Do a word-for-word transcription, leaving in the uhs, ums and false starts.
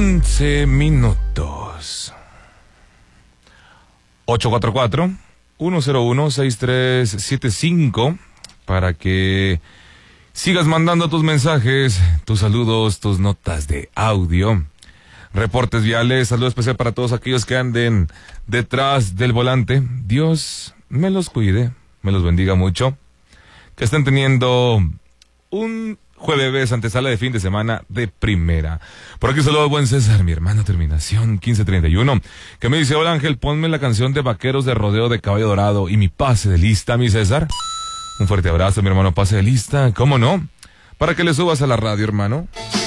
once minutos. ocho cuatro cuatro, uno cero uno, seis tres siete cinco para que sigas mandando tus mensajes, tus saludos, tus notas de audio, reportes viales. Saludo especial para todos aquellos que anden detrás del volante. Dios me los cuide, me los bendiga mucho. Que estén teniendo un jueves antesala de fin de semana de primera. Por aquí saludo al buen César, mi hermano, terminación quince treinta y uno, que me dice: hola Ángel, ponme la canción de Vaqueros de Rodeo de Caballo Dorado y mi pase de lista, mi César. Un fuerte abrazo, mi hermano, pase de lista, ¿cómo no? Para que le subas a la radio, hermano.